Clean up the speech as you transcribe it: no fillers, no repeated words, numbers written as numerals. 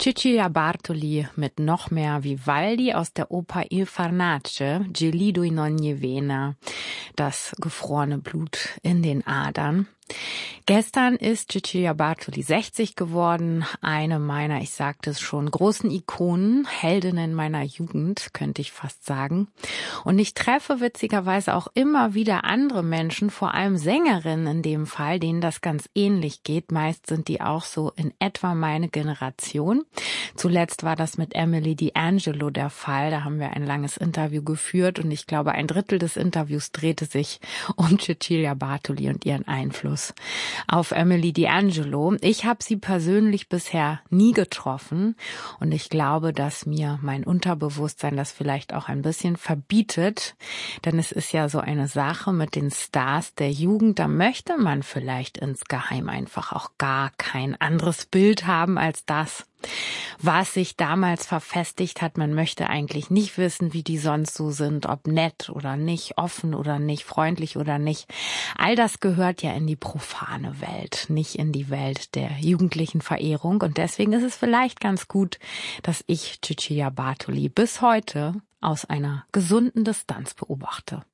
Cecilia Bartoli mit noch mehr Vivaldi aus der Oper Il Farnace, Gelido in ogni vena, das gefrorene Blut in den Adern. Gestern ist Cecilia Bartoli 60 geworden, eine meiner, ich sagte es schon, großen Ikonen, Heldinnen meiner Jugend, könnte ich fast sagen. Und ich treffe witzigerweise auch immer wieder andere Menschen, vor allem Sängerinnen in dem Fall, denen das ganz ähnlich geht. Meist sind die auch so in etwa meine Generation. Zuletzt war das mit Emily D'Angelo der Fall. Da haben wir ein langes Interview geführt und ich glaube, ein Drittel des Interviews drehte sich um Cecilia Bartoli und ihren Einfluss auf Emily D'Angelo. Ich habe sie persönlich bisher nie getroffen und ich glaube, dass mir mein Unterbewusstsein das vielleicht auch ein bisschen verbietet, denn es ist ja so eine Sache mit den Stars der Jugend, da möchte man vielleicht insgeheim einfach auch gar kein anderes Bild haben als das, was sich damals verfestigt hat. Man möchte eigentlich nicht wissen, wie die sonst so sind, ob nett oder nicht, offen oder nicht, freundlich oder nicht. All das gehört ja in die profane Welt, nicht in die Welt der jugendlichen Verehrung. Und deswegen ist es vielleicht ganz gut, dass ich Cecilia Bartoli bis heute aus einer gesunden Distanz beobachte.